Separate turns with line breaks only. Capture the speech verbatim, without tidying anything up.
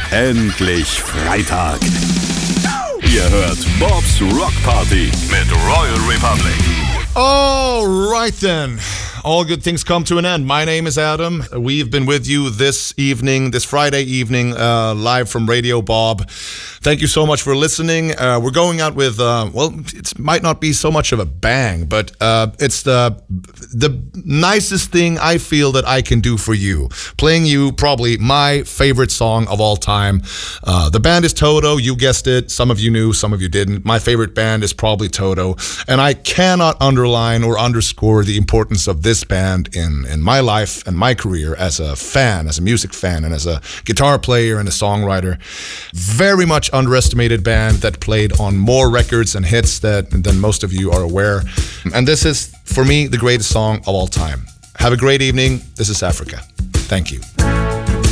Endlich Freitag. Ihr hört Bob's Rock Party mit Royal Republic.
All right then. All good things come to an end. My name is Adam. We've been with you this evening, this Friday evening, uh, live from Radio Bob. Thank you so much for listening. Uh, we're going out with, uh, well, it might not be so much of a bang, but uh, it's the the nicest thing I feel that I can do for you. Playing you probably my favorite song of all time. Uh, the band is Toto. You guessed it. Some of you knew, some of you didn't. My favorite band is probably Toto. And I cannot underline or underscore the importance of this band in, in my life and my career as a fan, as a music fan, and as a guitar player and a songwriter. Very much underestimated band that played on more records and hits that, than most of you are aware. And this is, for me, the greatest song of all time. Have a great evening. This is Africa. Thank you.